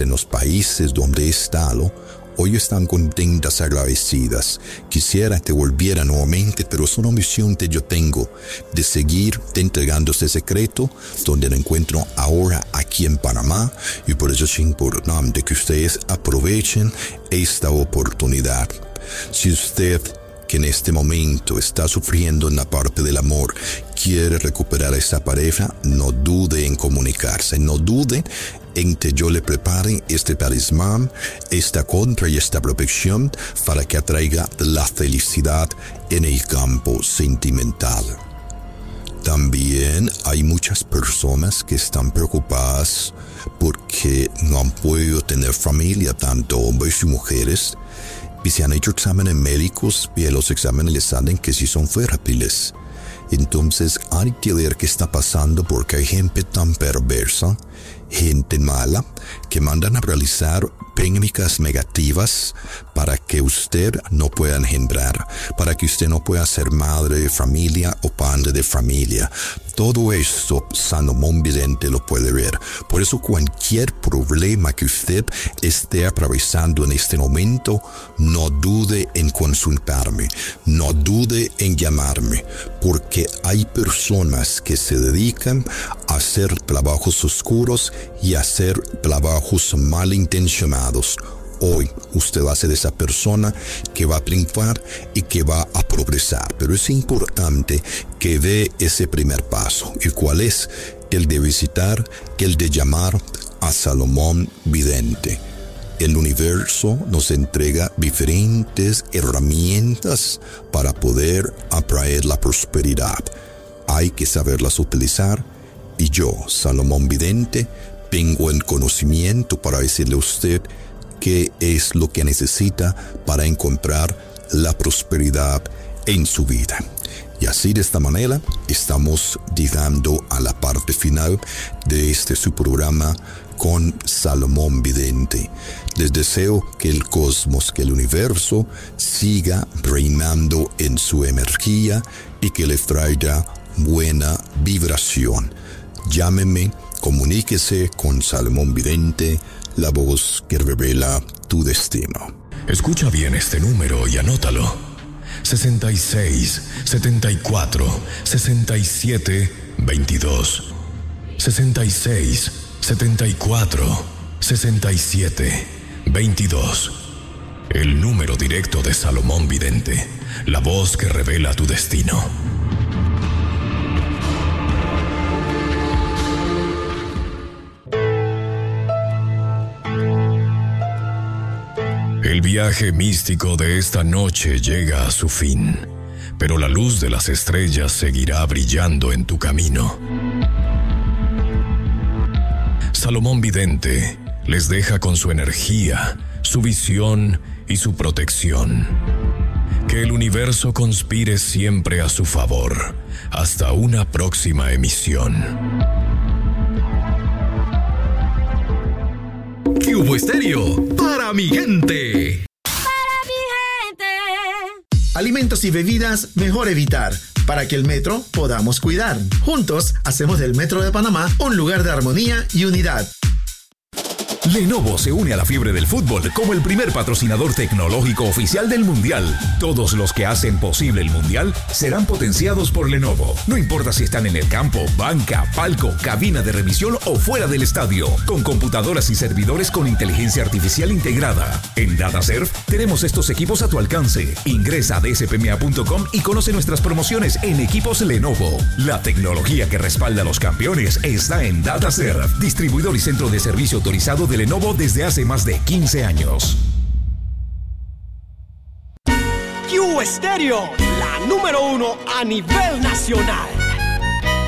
en los países donde he estado, hoy están contentas, agradecidas. Quisiera que volviera nuevamente, pero es una misión que yo tengo de seguir entregando ese secreto donde lo encuentro ahora aquí en Panamá, y por eso es importante que ustedes aprovechen esta oportunidad. Si usted, que en este momento está sufriendo en la parte del amor, quiere recuperar a esa pareja, no dude en comunicarse, no dude en que yo le prepare este talismán, esta contra y esta protección para que atraiga la felicidad en el campo sentimental. También hay muchas personas que están preocupadas porque no han podido tener familia, tanto hombres y mujeres, y se han hecho exámenes médicos y en los exámenes les salen que sí son fértiles. Entonces hay que ver qué está pasando, porque hay gente tan perversa, gente mala, que mandan a realizar técnicas negativas para que usted no pueda engendrar, para que usted no pueda ser madre de familia o padre de familia. Todo esto Salomón Vidente lo puede ver. Por eso cualquier problema que usted esté atravesando en este momento, no dude en consultarme, no dude en llamarme, porque hay personas que se dedican a hacer trabajos oscuros y a hacer trabajos malintencionados. Hoy usted va a ser esa persona que va a triunfar y que va a progresar. Pero es importante que dé ese primer paso. ¿Y cuál es? El de visitar, el de llamar a Salomón Vidente. El universo nos entrega diferentes herramientas para poder atraer la prosperidad. Hay que saberlas utilizar, y yo, Salomón Vidente, tengo el conocimiento para decirle a usted qué es lo que necesita para encontrar la prosperidad en su vida. Y así, de esta manera, estamos llegando a la parte final de su programa con Salomón Vidente. Les deseo que el cosmos, que el universo siga reinando en su energía y que les traiga buena vibración. Llámeme, comuníquese con Salomón Vidente, la voz que revela tu destino. Escucha bien este número y anótalo: 66 74 67 22. 66 74 67 22. El número directo de Salomón Vidente, la voz que revela tu destino. El viaje místico de esta noche llega a su fin, pero la luz de las estrellas seguirá brillando en tu camino. Salomón Vidente les deja con su energía, su visión y su protección. Que el universo conspire siempre a su favor. Hasta una próxima emisión. Cubo Estéreo, para mi gente. Para mi gente. Alimentos y bebidas mejor evitar, para que el metro podamos cuidar. Juntos hacemos del Metro de Panamá un lugar de armonía y unidad. Lenovo se une a la fiebre del fútbol como el primer patrocinador tecnológico oficial del Mundial. Todos los que hacen posible el Mundial serán potenciados por Lenovo. No importa si están en el campo, banca, palco, cabina de revisión o fuera del estadio. Con computadoras y servidores con inteligencia artificial integrada. En DataServe tenemos estos equipos a tu alcance. Ingresa a dspma.com y conoce nuestras promociones en equipos Lenovo. La tecnología que respalda a los campeones está en DataServe, distribuidor y centro de servicio autorizado de Lenovo desde hace más de 15 años. Cubo Estéreo, la número 1 a nivel nacional.